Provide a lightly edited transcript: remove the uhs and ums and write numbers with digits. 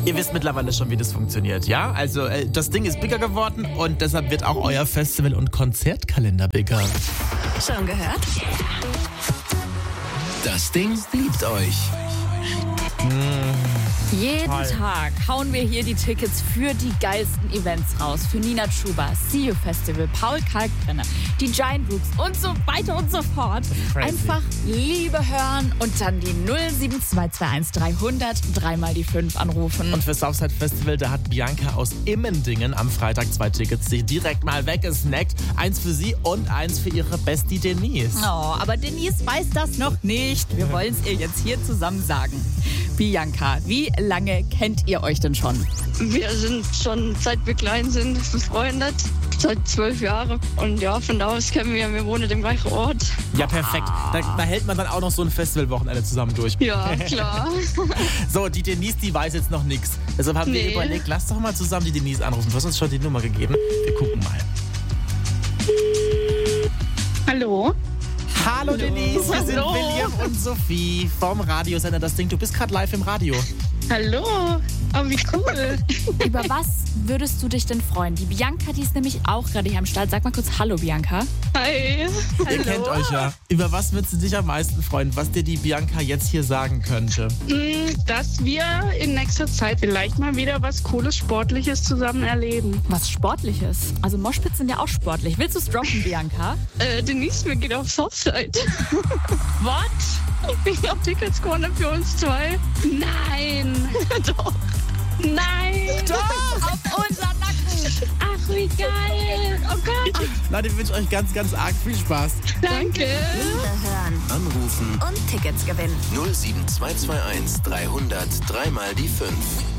Ihr wisst mittlerweile schon, wie das funktioniert, ja? Also das Ding ist bigger geworden und deshalb wird auch euer Festival- und Konzertkalender bigger. Schon gehört? Das Ding liebt euch. Jeden Toll. Tag hauen wir hier die Tickets für die geilsten Events raus. Für Nina Chuba, See You Festival, Paul Kalkbrenner, die Giant Rooks und so weiter und so fort. Crazy. Einfach Liebe hören und dann die 07221 300 dreimal die 5 anrufen. Und fürs Southside Festival, da hat Bianca aus Immendingen am Freitag 2 Tickets sich direkt mal weggesnackt. 1 für sie und 1 für ihre Bestie Denise. Oh, aber Denise weiß das noch nicht. Wir wollen es ihr jetzt hier zusammen sagen. Bianca, wie lange kennt ihr euch denn schon? Wir sind schon, seit wir klein sind, befreundet. Seit 12 Jahren. Und ja, von da aus kennen wir wohnen im gleichen Ort. Ja, perfekt. Da hält man dann auch noch so ein Festivalwochenende zusammen durch. Ja, klar. So, die Denise, die weiß jetzt noch nichts. Deshalb haben wir Nee. überlegt, lass doch mal zusammen die Denise anrufen. Du hast uns schon die Nummer gegeben. Wir gucken mal. Hallo? Hallo Denise, wir sind Hallo. William und Sophie vom Radiosender Das Ding. Du bist gerade live im Radio. Hallo? Oh, wie cool. Über was würdest du dich denn freuen? Die Bianca, die ist nämlich auch gerade hier am Start. Sag mal kurz Hallo, Bianca. Hi. Ihr kennt euch ja. Über was würdest du dich am meisten freuen, was dir die Bianca jetzt hier sagen könnte? Dass wir in nächster Zeit vielleicht mal wieder was Cooles, Sportliches zusammen erleben. Was Sportliches. Also Moshpits sind ja auch sportlich. Willst du es droppen, Bianca? Denise, wir gehen auf Southside. What? Ich hab Tickets gewonnen für uns zwei. Nein. Doch. Nein. Doch, auf unseren Nacken. Ach, wie geil. Oh Gott. Leute, ich wünsche euch ganz, ganz arg viel Spaß. Danke. Liebe hören Anrufen und Tickets gewinnen. 07221 300 dreimal die 5.